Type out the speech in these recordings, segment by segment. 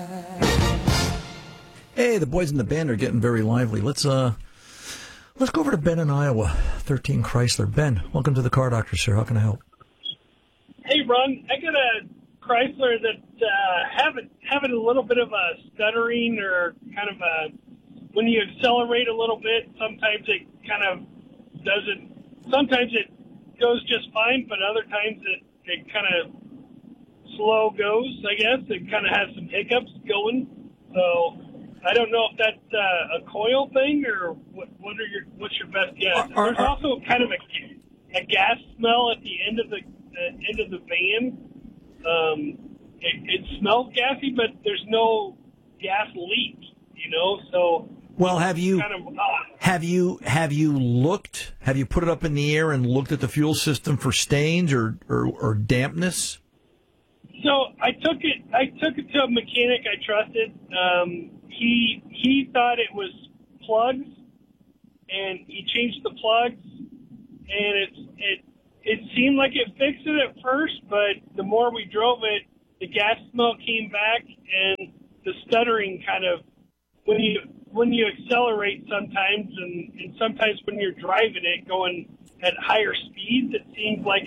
Hey, the boys in the band are getting very lively. Let's go over to Ben in Iowa, 13 Chrysler. Ben, welcome to the Car Doctor, sir. How can I help? Hey, Ron, I got a Chrysler that having a little bit of a stuttering or kind of when you accelerate a little bit, sometimes it kind of doesn't. Sometimes it goes just fine, but other times it kind of slow goes, I guess. It kind of has some hiccups going. So I don't know if that's a coil thing or what's your best guess. There's also kind of a gas smell at the end of the van. It smells gassy, but there's no gas leak, so. Well, have you looked? Have you put it up in the air and looked at the fuel system for stains or dampness? So I took it to a mechanic I trusted. He thought it was plugs, and he changed the plugs, and it seemed like it fixed it at first, but the more we drove it, the gas smell came back, and the stuttering kind of when you accelerate sometimes, and sometimes when you're driving it going at higher speeds, it seems like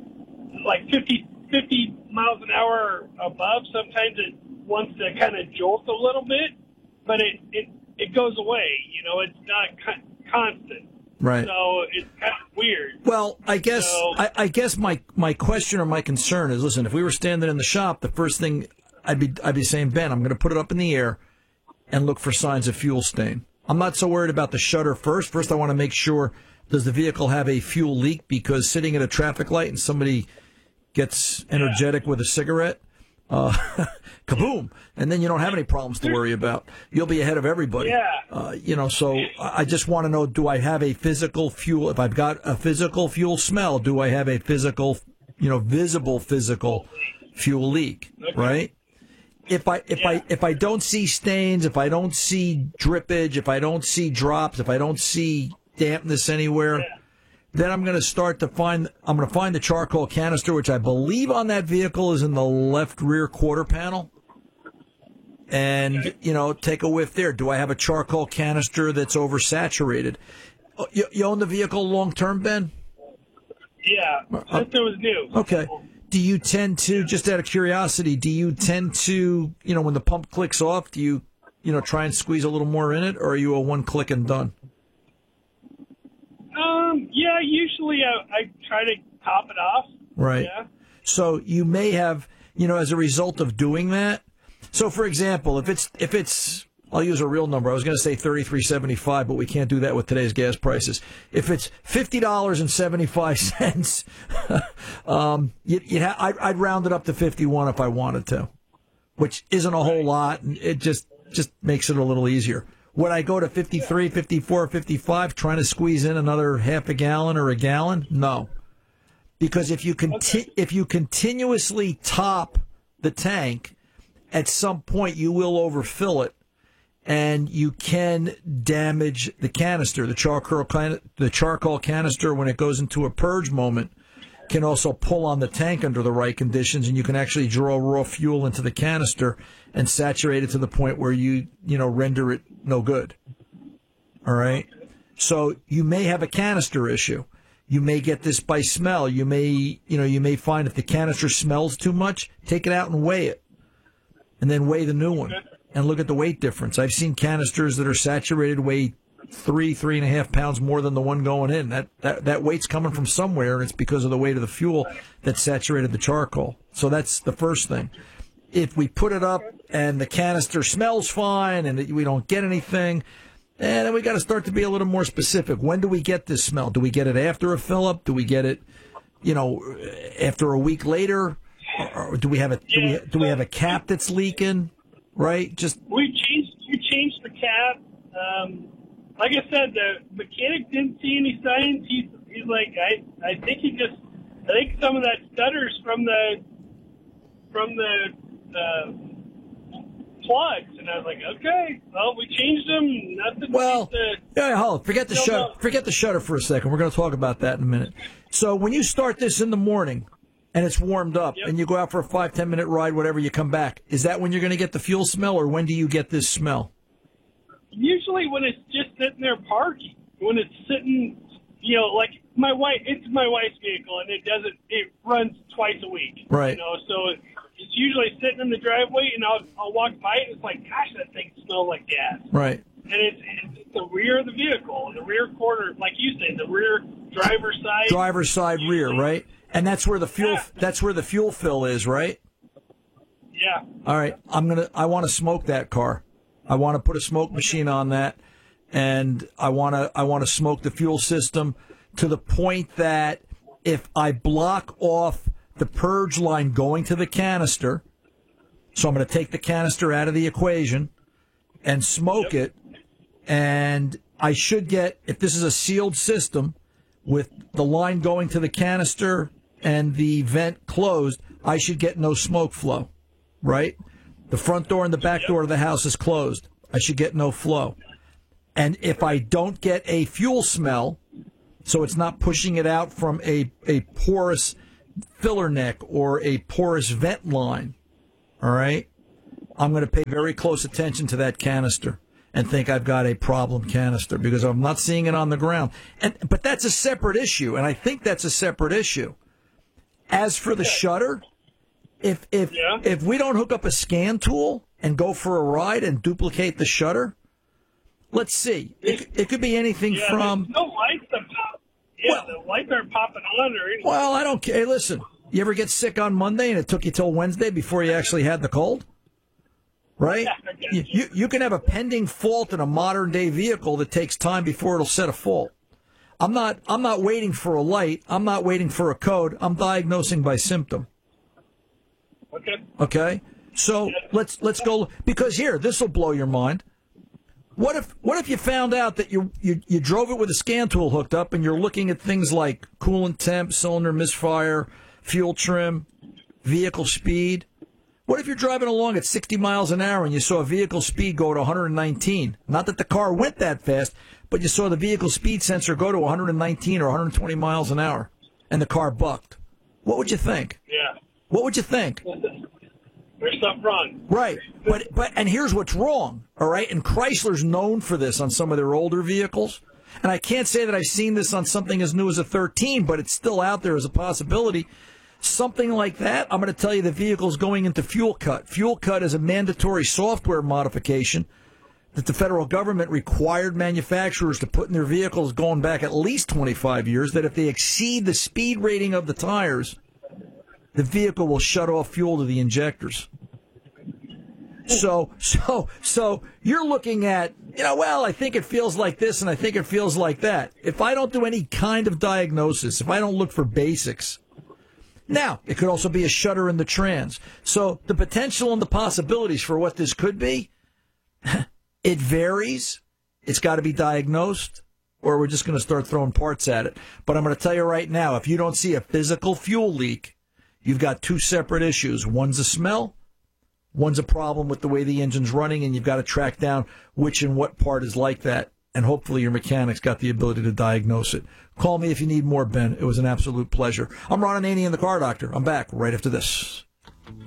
50 miles an hour or above. Sometimes it wants to kind of jolt a little bit, but it goes away. It's not constant. Right. So it's kind of weird. Well, I guess my question or my concern is, listen, if we were standing in the shop, the first thing I'd be saying, Ben, I'm going to put it up in the air and look for signs of fuel stain. I'm not so worried about the shutter first. First, I want to make sure, does the vehicle have a fuel leak? Because sitting at a traffic light and somebody gets energetic with a cigarette, kaboom, and then you don't have any problems to worry about. You'll be ahead of everybody. Yeah. So I just want to know, do I have a physical fuel? If I've got a physical fuel smell, do I have a physical, visible physical fuel leak? Okay. Right? If I don't see stains, if I don't see drippage, if I don't see drops, if I don't see dampness anywhere, then I'm going to find the charcoal canister, which I believe on that vehicle is in the left rear quarter panel. And, take a whiff there. Do I have a charcoal canister that's oversaturated? You own the vehicle long term, Ben? Yeah, since it was new. Okay. Do you tend to, just out of curiosity, when the pump clicks off, do you, try and squeeze a little more in it, or are you a one click and done? Yeah, usually I try to top it off. Right. Yeah. So you may have, as a result of doing that. So, for example, if it's, I'll use a real number. I was going to say $33.75, but we can't do that with today's gas prices. If it's $50.75, I'd round it up to 51 if I wanted to, which isn't a whole lot, and it just makes it a little easier. Would I go to 53, 54, 55, trying to squeeze in another half a gallon or a gallon? No. Because if you continuously top the tank, at some point you will overfill it, and you can damage the canister. The charcoal canister, when it goes into a purge moment, can also pull on the tank under the right conditions, and you can actually draw raw fuel into the canister and saturate it to the point where you render it no good. All right? So you may have a canister issue. You may get this by smell. You may find if the canister smells too much, take it out and weigh it, and then weigh the new one and look at the weight difference. I've seen canisters that are saturated weigh 3.5 pounds more than the one going in. That weight's coming from somewhere, and it's because of the weight of the fuel that saturated the charcoal. So that's the first thing. If we put it up and the canister smells fine and we don't get anything, and then we got to start to be a little more specific. When do we get this smell? Do we get it after a fill-up? Do we get it, after a week later? Or do we have a cap that's leaking? Right? We changed the cap. Like I said, the mechanic didn't see any signs. He's like, I think some of that stutters from the plugs, and I was like, okay, well, we changed them. Nothing. Well, hold on. Forget the shutter. Forget the shutter for a second. We're going to talk about that in a minute. So when you start this in the morning, and it's warmed up, Yep. and you go out for a 5-10 minute ride, whatever, you come back. Is that when you're going to get the fuel smell, or when do you get this smell? Usually when it's just sitting there parked, when it's sitting, like it's my wife's vehicle, and it runs twice a week. Right. So it's usually sitting in the driveway, and I'll walk by it, and it's like, gosh, that thing smells like gas. Right. And it's the rear of the vehicle, the rear quarter, like you said, the rear driver's side. Rear, right? And that's where the fuel fill is, right? Yeah. All right, I want to smoke that car. I want to put a smoke machine on that, and I want to smoke the fuel system to the point that if I block off the purge line going to the canister, so I'm going to take the canister out of the equation and smoke it, and I should get, if this is a sealed system with the line going to the canister and the vent closed, I should get no smoke flow, right? The front door and the back door of the house is closed. I should get no flow. And if I don't get a fuel smell, so it's not pushing it out from a porous filler neck or a porous vent line, all right, I'm going to pay very close attention to that canister and think I've got a problem canister because I'm not seeing it on the ground. But that's a separate issue, and I think that's a separate issue. As for the shutter, if we don't hook up a scan tool and go for a ride and duplicate the shutter, let's see. It could be anything from... There's no lights that pop. Yeah, the lights aren't popping on or anything. Well, I don't care. Hey, listen, you ever get sick on Monday and it took you till Wednesday before you actually had the cold? Right? You can have a pending fault in a modern-day vehicle that takes time before it'll set a fault. I'm not waiting for a light. I'm not waiting for a code. I'm diagnosing by symptom. Okay? So let's go, because here, this will blow your mind. What if you found out that you drove it with a scan tool hooked up and you're looking at things like coolant temp, cylinder misfire, fuel trim, vehicle speed? What if you're driving along at 60 miles an hour and you saw a vehicle speed go to 119? Not that the car went that fast, but you saw the vehicle speed sensor go to 119 or 120 miles an hour and the car bucked. What would you think? Yeah. What would you think? There's something wrong. Right. But and here's what's wrong, all right? And Chrysler's known for this on some of their older vehicles. And I can't say that I've seen this on something as new as a 13, but it's still out there as a possibility. Something like that, I'm going to tell you the vehicle's going into Fuel Cut. Fuel Cut is a mandatory software modification that the federal government required manufacturers to put in their vehicles going back at least 25 years, that if they exceed the speed rating of the tires, the vehicle will shut off fuel to the injectors. So you're looking at, I think it feels like this and I think it feels like that. If I don't do any kind of diagnosis, if I don't look for basics, now, it could also be a shutter in the trans. So the potential and the possibilities for what this could be, it varies. It's got to be diagnosed, or we're just going to start throwing parts at it. But I'm going to tell you right now, if you don't see a physical fuel leak, you've got two separate issues. One's a smell. One's a problem with the way the engine's running, and you've got to track down which and what part is like that. And hopefully your mechanic's got the ability to diagnose it. Call me if you need more, Ben. It was an absolute pleasure. I'm Ron Ananian, the Car Doctor. I'm back right after this.